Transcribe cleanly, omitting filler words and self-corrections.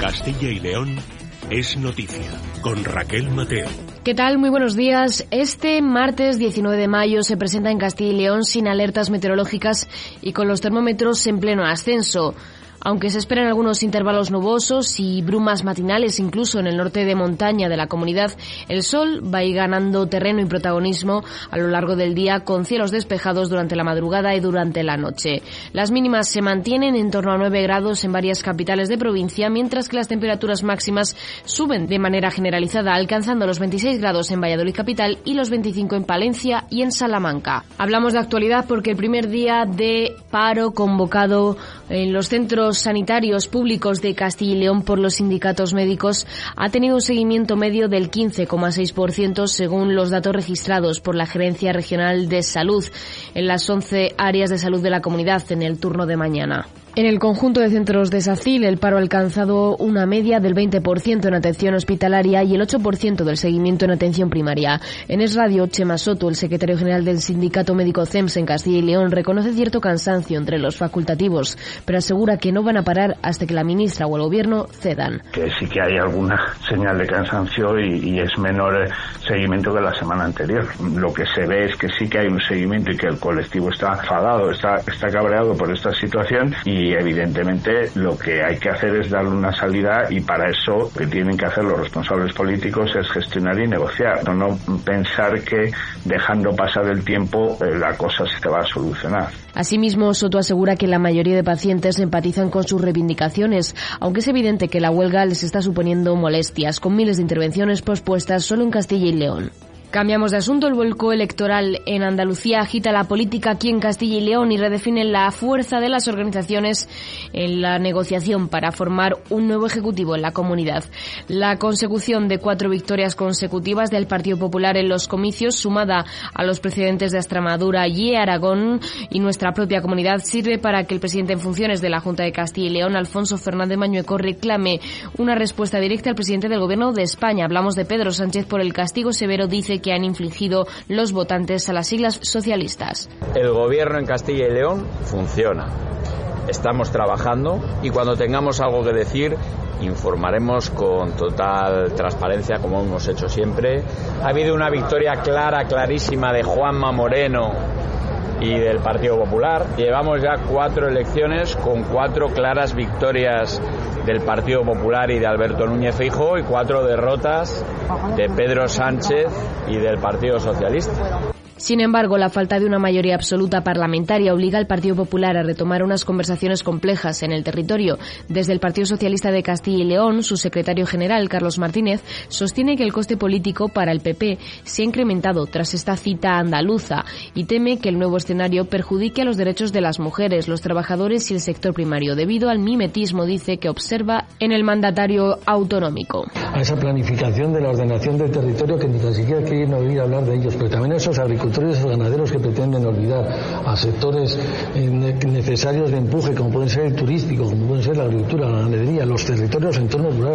Castilla y León es noticia, con Raquel Mateo. ¿Qué tal? Muy buenos días. Este martes 19 de mayo se presenta en Castilla y León sin alertas meteorológicas y con los termómetros en pleno ascenso. Aunque se esperan algunos intervalos nubosos y brumas matinales incluso en el norte de montaña de la comunidad, el sol va a ir ganando terreno y protagonismo a lo largo del día con cielos despejados durante la madrugada y durante la noche. Las mínimas se mantienen en torno a 9 grados en varias capitales de provincia, mientras que las temperaturas máximas suben de manera generalizada, alcanzando los 26 grados en Valladolid capital y los 25 en Palencia y en Salamanca. Hablamos de actualidad porque el primer día de paro convocado en los centros sanitarios públicos de Castilla y León por los sindicatos médicos ha tenido un seguimiento medio del 15,6% según los datos registrados por la Gerencia Regional de Salud en las 11 áreas de salud de la comunidad en el turno de mañana. En el conjunto de centros de SACIL, el paro ha alcanzado una media del 20% en atención hospitalaria y el 8% del seguimiento en atención primaria. En Es Radio, Chema Soto, el secretario general del Sindicato Médico CEMS en Castilla y León, reconoce cierto cansancio entre los facultativos, pero asegura que no van a parar hasta que la ministra o el gobierno cedan. Que sí que hay alguna señal de cansancio y es menor el seguimiento que la semana anterior. Lo que se ve es que sí que hay un seguimiento y que el colectivo está enfadado, está cabreado por esta situación y evidentemente lo que hay que hacer es darle una salida y para eso lo que tienen que hacer los responsables políticos es gestionar y negociar, no pensar que dejando pasar el tiempo la cosa se te va a solucionar. Asimismo, Soto asegura que la mayoría de pacientes empatizan con sus reivindicaciones, aunque es evidente que la huelga les está suponiendo molestias, con miles de intervenciones pospuestas solo en Castilla y León. Cambiamos de asunto. El vuelco electoral en Andalucía agita la política aquí en Castilla y León y redefine la fuerza de las organizaciones en la negociación para formar un nuevo ejecutivo en la comunidad. La consecución de 4 victorias consecutivas del Partido Popular en los comicios, sumada a los precedentes de Extremadura y Aragón y nuestra propia comunidad, sirve para que el presidente en funciones de la Junta de Castilla y León, Alfonso Fernández Mañueco, reclame una respuesta directa al presidente del Gobierno de España. Hablamos de Pedro Sánchez por el castigo severo, dice, que han infligido los votantes a las siglas socialistas. El gobierno en Castilla y León funciona. Estamos trabajando y cuando tengamos algo que decir informaremos con total transparencia, como hemos hecho siempre. Ha habido una victoria clarísima de Juanma Moreno y del Partido Popular. Llevamos ya 4 elecciones con 4 claras victorias del Partido Popular y de Alberto Núñez Feijóo y 4 derrotas de Pedro Sánchez y del Partido Socialista. Sin embargo, la falta de una mayoría absoluta parlamentaria obliga al Partido Popular a retomar unas conversaciones complejas en el territorio. Desde el Partido Socialista de Castilla y León, su secretario general, Carlos Martínez, sostiene que el coste político para el PP se ha incrementado tras esta cita andaluza y teme que el nuevo escenario perjudique a los derechos de las mujeres, los trabajadores y el sector primario, debido al mimetismo, dice, que observa en el mandatario autonómico. A esa planificación de la ordenación del territorio que ni tan siquiera quieren oír hablar de ellos, pero también a esos agricultores y ganaderos que pretenden olvidar, a sectores necesarios de empuje como pueden ser el turístico, como pueden ser la agricultura, la ganadería, los territorios en entornos rurales.